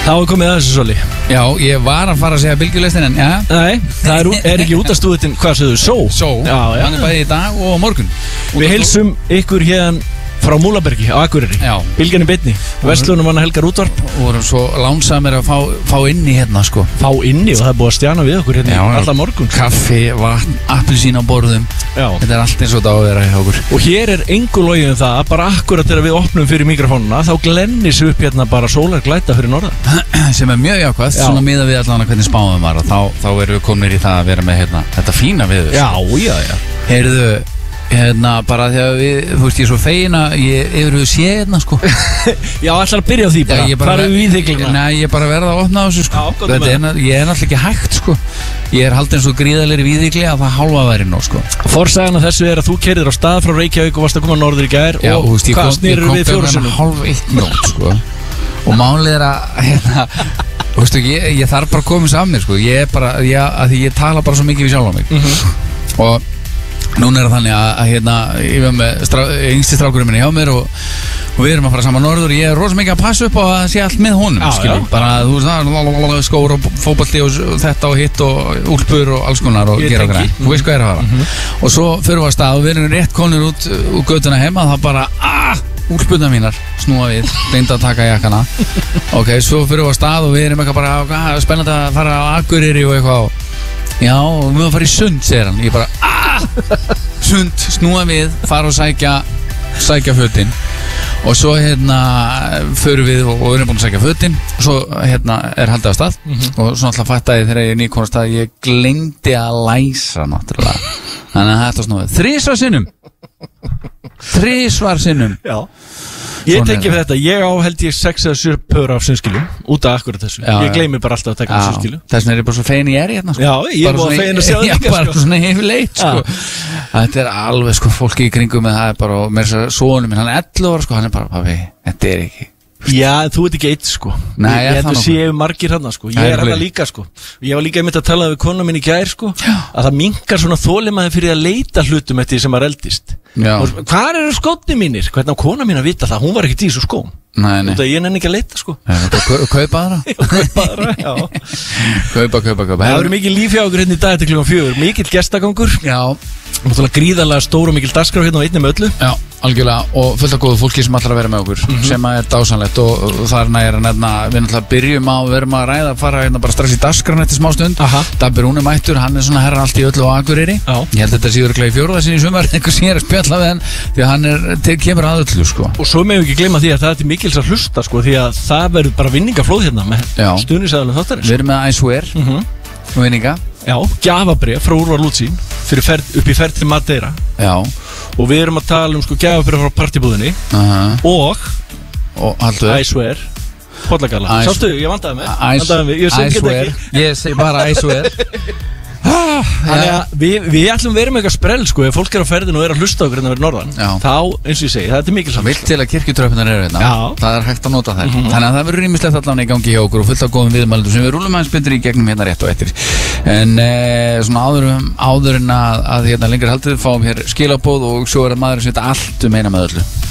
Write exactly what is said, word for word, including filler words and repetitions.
Þá er komið að þessu Soli. Já, ég var að fara að segja bylgjulestin en ja. Nei, það er, er ekki út af stúðin, hvað segðu, Só? Só, já, já. Hann er bæði í dag og morgun. Við heilsum ykkur hérna frá Múlabergi á Akureyri. Bylgjan í beinni, Vestlunum manna Helgar útvarp. Og vorum svo lánsamir að fá, fá inni hérna sko. Fá inni og það er búið að stjana við okkur hérna alltaf morgun. Kaffi, vatn, appelsín á borðum. Já. Þetta er allt eins og þetta á að vera hjá okkur. Og hér er engu logið um það að bara akkurat þegar við opnum fyrir mikrofónuna þá glennis upp hérna bara sólarglæta fyrir norðan. Sem er mjög jákvæmt, svona miða við allan að hvernig spáum var og þá, þá erum við komin í það að vera með hérna, þetta fína við. Já, já, já. Heyrðu, hérna bara þegar við, þú veist, ég er svo fegin að ég yfir við sé hérna sko. Já, ætlar að byrja á því bara, já, bara hvað er við viðhyglina? Nei, ég er bara verða að opna á þessu sko. Já, þetta er, ég er náttúrulega ekki hægt sko. Ég er haldið eins og gríðalegri viðhygli að það hálfa væri nóg sko. Forsagan af þessu er að þú keyrðir á stað frá Reykjavík og varst að koma norður í gær. Já, og veist, hvað snýrur við fjórusunum? Hálf eitt nótt sko. Og málið er að hérna, veistu, ég, ég þarf bara að koma þess af mér sko. Ég er bara, ég, að því ég tala bara svo mikið við sjálf á mig. Mm-hmm. Og núna er það þannig að, að hérna, ég var með strá, yngsti strákurinn minni hjá mér og, og við erum að fara saman norður. Ég er rosa mikið að passa upp á að sé allt með honum, skilur. Bara, þú veist það, skór og fótbolti og þetta og hitt og úlpur og alls konar og gera okkur. Þú veist hvað er að fara. Mm-hmm. Og svo fyrir við að stað og við erum rétt konur út úr götuna heima og það bara, aah, úlpurna mínar, snúa við, reynda að taka jakkana. Ok, svo fyrir við að stað og við erum eitthvað bara, spennandi að fara á Akureyri og eitthvað. Já, og við erum að fara í sund, segir hann. Ég bara, aah, sund, snúa við, fara og sækja, sækja fötin. Og svo hérna förum við og, og erum búin að sækja fötin. Og svo hérna er haldið á stað. Mm-hmm. Og svo náttúrulega fattaði þegar ég er nýkominn á stað, ég gleymdi að læsa náttúrulega. Þannig að þetta snúið. Þrisvar sinnum. Þrisvar sinnum. Já. Ég tengi fyrir þetta, ég á held ég sex eða sjö pör af sinnskilu út af akkurat þessu. Já, ég gleymi bara alltaf að taka um sinnskilu. Þess vegna er ég bara svo fegin ég er hérna sko. Já, ég er bara fegin að sjá það líka sko. Bara svona yfirleitt sko. Þetta er alveg sko, fólki í kringum með það er bara, og mér er svo sonum minn, hann er ellefu ára sko, hann er bara, pabbi, þetta er ekki. Já, en þú ert ekki eitt sko. Nei, ég held að séu margir hann sko. Ég er hann líka sko. Ég var líka einmitt að tala við konu minn í gær sko. Já. Að það minkar svona þolinmæði fyrir að leita hlutum eftir því sem maður eldist. Hvar eru skónni mínir? Hvernig á kona mín að vita það? Hún var ekki í þessu skóm. Nei, nei. Ég nenni ekki að leita sko. Kaupa aðra. Kaupa aðra, já. Kaupa, kaupa, kaupa. Það verður mikið líf hjá okkur hérna í dag til klukkan fjögur. Mikill gestagangur. Já. Náttúrulega gríðarlega stór og mikil dagskrá hérna á einni með öllu. Já, algjörlega, og fullt af góðu fólki sem ætlar að vera með okkur, mm-hmm. sem er dásanlegt og, og það er næra nefna, við náttúrulega byrjum á að vera að ræða að fara hérna bara strax í dagskrána eftir smá stund. Dabbi Rúni mættur, hann er svona herra allt í öllu á Akureyri. Já. Ég held þetta síður ekki í fjórða sinni í sumar, einhver sem ég er að spjalla við hann, því að hann er, til, kemur að öllu sko. Og svo megum við ekki gleyma því að það er til mikils að hlusta sko, því að það verður bara vinningaflóð hérna með stuðningsaðalum þáttarins. Við erum með I Swear, mm-hmm. vinninga. Já, gjafabréf frá Úrvar Lútsín fyrir ferð, upp í ferð til Madeira. Já. Og við erum að tala um sko gjafabréf frá partibúðinni. Uh-huh. Og Og haldu I Swear Pollagalla. Sástu, ég vandaði mig. I, vandaði mig. Ég I Swear. Ég segi bara I Swear. Þannig að við, við ætlum að vera með eitthvað sprell sko, ef fólk er á ferðinu og er að hlusta okkur en það verður norðan. Já. Þá, eins og ég segi, það er til mikil samt. Vilt til að kirkjutröppunar eru hérna. Já. Það er hægt að nota þær. Mm-hmm. Þannig að það verður rýmislegt allan í gangi hjá okkur og fullt af góðum viðmælendum sem við rúlum aðeins betur í gegnum hérna rétt og eftir. En eh, svona áður, áður en að, að hérna lengri haldið fáum hér skilabóð og svo er að maður sem þetta allt um eina með öllu.